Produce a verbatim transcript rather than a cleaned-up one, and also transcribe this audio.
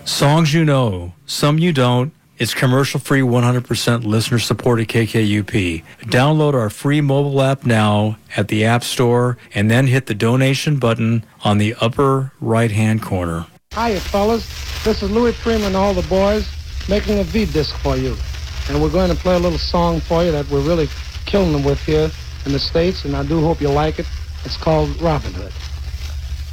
Songs you know, some you don't. It's commercial-free, one hundred percent listener-supported K K U P. Download our free mobile app now at the App Store and then hit the donation button on the upper right-hand corner. Hiya, fellas. This is Louis Prima and all the boys making a V-disc for you. And we're going to play a little song for you that we're really killing them with here in the States, and I do hope you like it. It's called Robin Hood.